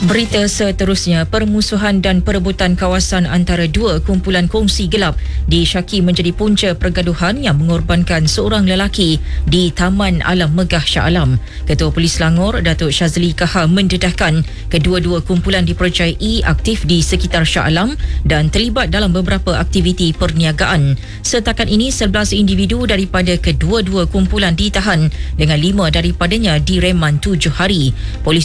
Berita seterusnya, permusuhan dan perebutan kawasan antara dua kumpulan kongsi gelap disyaki menjadi punca pergaduhan yang mengorbankan seorang lelaki di Taman Alam Megah Shah Alam. Ketua Polis Selangor, Datuk Shazli Kaha mendedahkan kedua-dua kumpulan dipercayai aktif di sekitar Shah Alam dan terlibat dalam beberapa aktiviti perniagaan. Setakat ini, 11 individu daripada kedua-dua kumpulan ditahan dengan 5 daripadanya direman 7 hari.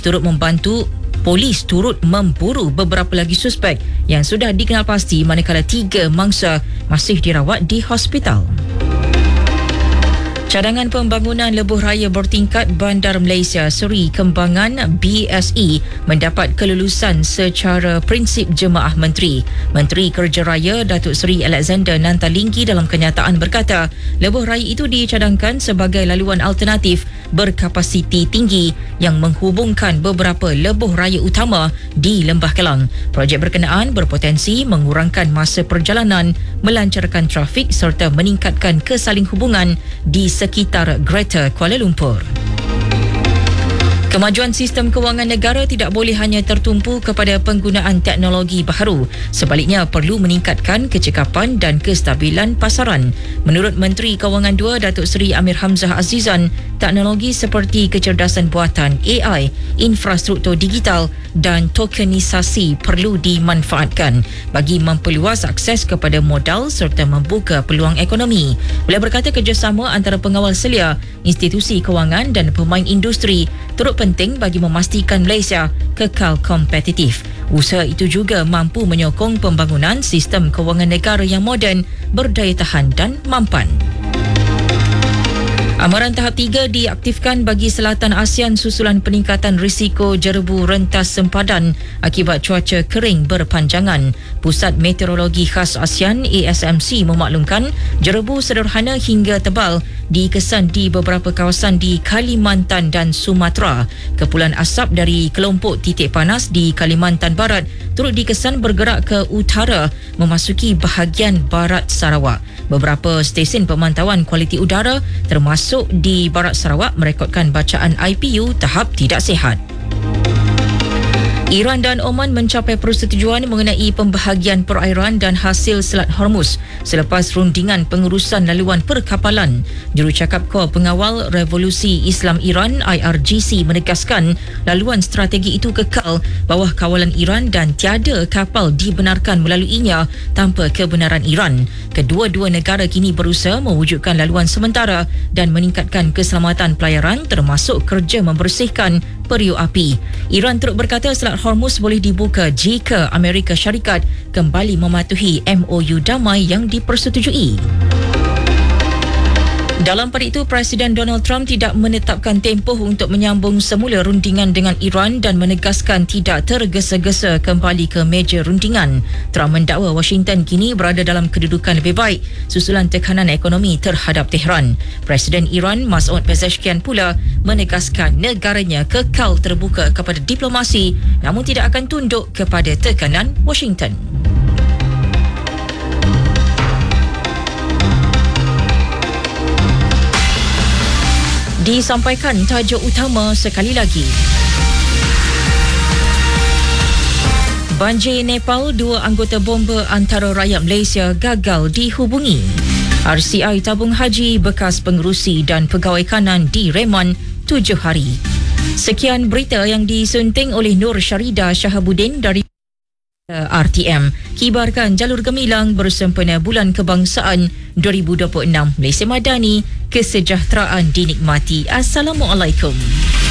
Polis turut memburu beberapa lagi suspek yang sudah dikenal pasti, manakala 3 mangsa masih dirawat di hospital. Cadangan pembangunan lebuh raya bertingkat Bandar Malaysia Seri Kembangan BSE mendapat kelulusan secara prinsip Jemaah Menteri. Menteri Kerja Raya Datuk Seri Alexander Nantalinggi dalam kenyataan berkata, lebuh raya itu dicadangkan sebagai laluan alternatif berkapasiti tinggi yang menghubungkan beberapa lebuh raya utama di Lembah Kelang. Projek berkenaan berpotensi mengurangkan masa perjalanan, melancarkan trafik serta meningkatkan kesaling hubungan di sekitar Greater Kuala Lumpur. Kemajuan sistem kewangan negara tidak boleh hanya tertumpu kepada penggunaan teknologi baharu. Sebaliknya, perlu meningkatkan kecekapan dan kestabilan pasaran. Menurut Menteri Kewangan II, Datuk Seri Amir Hamzah Azizan, teknologi seperti kecerdasan buatan AI, infrastruktur digital dan tokenisasi perlu dimanfaatkan bagi memperluas akses kepada modal serta membuka peluang ekonomi. Beliau berkata kerjasama antara pengawal selia, institusi kewangan dan pemain industri turut penting bagi memastikan Malaysia kekal kompetitif. Usaha itu juga mampu menyokong pembangunan sistem kewangan negara yang moden, berdaya tahan dan mampan. Amaran tahap 3 diaktifkan bagi selatan ASEAN susulan peningkatan risiko jerebu rentas sempadan akibat cuaca kering berpanjangan. Pusat Meteorologi Khas ASEAN ASMC memaklumkan jerebu sederhana hingga tebal dikesan di beberapa kawasan di Kalimantan dan Sumatera. Kepulan asap dari kelompok titik panas di Kalimantan Barat turut dikesan bergerak ke utara memasuki bahagian barat Sarawak. Beberapa stesen pemantauan kualiti udara termasuk di Barat Sarawak merekodkan bacaan IPU tahap tidak sihat. Iran dan Oman mencapai persetujuan mengenai pembahagian perairan dan hasil Selat Hormuz selepas rundingan pengurusan laluan perkapalan. Jurucakap Kor Pengawal Revolusi Islam Iran IRGC menegaskan laluan strategi itu kekal bawah kawalan Iran dan tiada kapal dibenarkan melaluinya tanpa kebenaran Iran. Kedua-dua negara kini berusaha mewujudkan laluan sementara dan meningkatkan keselamatan pelayaran termasuk kerja membersihkan periuk api. Iran turut berkata Selat Hormuz boleh dibuka jika Amerika Syarikat kembali mematuhi MOU damai yang dipersetujui. Dalam pada itu, Presiden Donald Trump tidak menetapkan tempoh untuk menyambung semula rundingan dengan Iran dan menegaskan tidak tergesa-gesa kembali ke meja rundingan. Trump mendakwa Washington kini berada dalam kedudukan lebih baik susulan tekanan ekonomi terhadap Tehran. Presiden Iran Masoud Pezeshkian pula menegaskan negaranya kekal terbuka kepada diplomasi namun tidak akan tunduk kepada tekanan Washington. Disampaikan tajuk utama sekali lagi. Banjir Nepal, 2 anggota bomba antara rakyat Malaysia gagal dihubungi. RCI tabung haji bekas pengerusi dan pegawai kanan direman 7 hari. Sekian berita yang disunting oleh Nur Syarida Shahabuddin dari RTM. Kibarkan jalur gemilang bersempena Bulan Kebangsaan 2026. Malaysia Madani, kesejahteraan dinikmati. Assalamualaikum.